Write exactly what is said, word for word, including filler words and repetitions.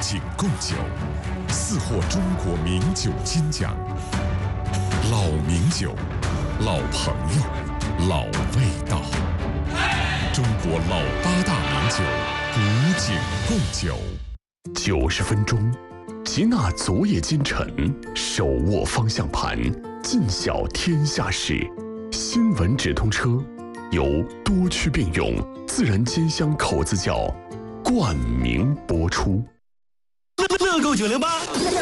景贡酒，四获中国名酒金奖。老名酒，老朋友，老味道。中国老八大名酒，古井贡酒。 九十分钟，集纳昨夜今晨，手握方向盘，尽晓天下事。新闻直通车，由多区并用自然煎香口子窖冠名播出。 乐购九零八。